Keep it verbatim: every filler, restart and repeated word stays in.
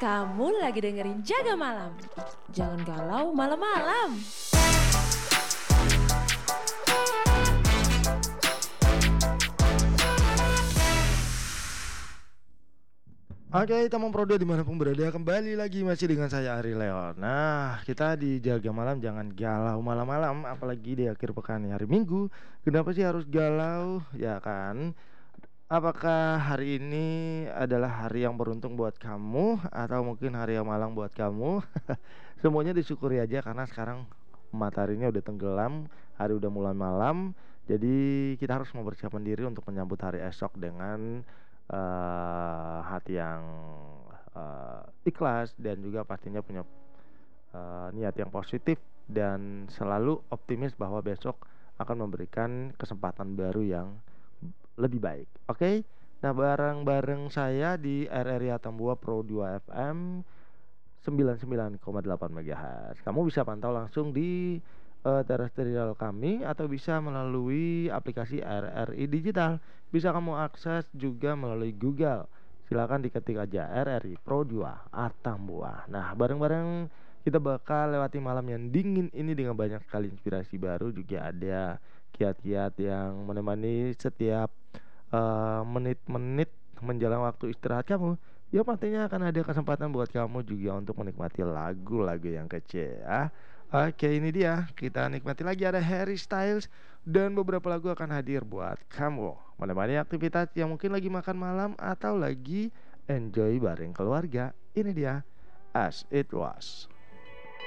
Kamu lagi dengerin Jaga Malam. Jangan galau malam-malam. Oke, teman Prodo dimanapun berada, kembali lagi masih dengan saya Ari Leon. Nah, kita di Jaga Malam jangan galau malam-malam, apalagi di akhir pekan hari Minggu. Kenapa sih harus galau? Ya kan? Apakah hari ini adalah hari yang beruntung buat kamu atau mungkin hari yang malang buat kamu? Semuanya disyukuri aja karena sekarang mataharinya udah tenggelam, hari udah mulai malam. Jadi kita harus mempersiapkan diri untuk menyambut hari esok dengan uh, hati yang uh, ikhlas dan juga pastinya punya uh, niat yang positif dan selalu optimis bahwa besok akan memberikan kesempatan baru yang lebih baik. Oke, okay? Nah bareng-bareng saya di R R I Atambua Pro dua F M sembilan puluh sembilan koma delapan megahertz. Kamu bisa pantau langsung di uh, terestrial kami atau bisa melalui aplikasi R R I Digital. Bisa kamu akses juga melalui Google. Silakan diketik aja R R I Pro dua Atambua. Nah, bareng-bareng kita bakal lewati malam yang dingin ini dengan banyak sekali inspirasi baru, juga ada kiat-kiat yang menemani setiap uh, menit-menit menjelang waktu istirahat kamu. Ya pastinya akan ada kesempatan buat kamu juga untuk menikmati lagu-lagu yang kece ya. Oke, ini dia, kita nikmati lagi ada Harry Styles dan beberapa lagu akan hadir buat kamu menemani aktivitas yang mungkin lagi makan malam atau lagi enjoy bareng keluarga. Ini dia As It Was.